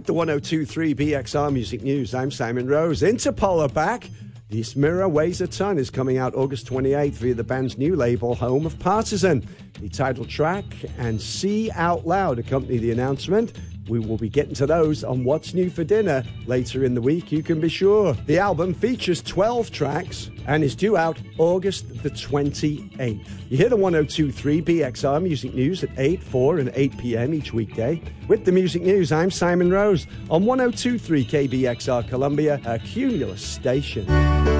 the 102.3 BXR Music News, I'm Simon Rose. Interpol are back. This Mirror Weighs a Ton is coming out August 28th via the band's new label, Home of Partisan. The title track and See Out Loud accompany the announcement. We will be getting to those on What's New for Dinner later in the week, you can be sure. The album features 12 tracks and is due out August the 28th. You hear the 102.3 BXR Music News at 8, 4 and 8 p.m. each weekday. With the Music News, I'm Simon Rose on 102.3 KBXR Columbia, a Cumulus station.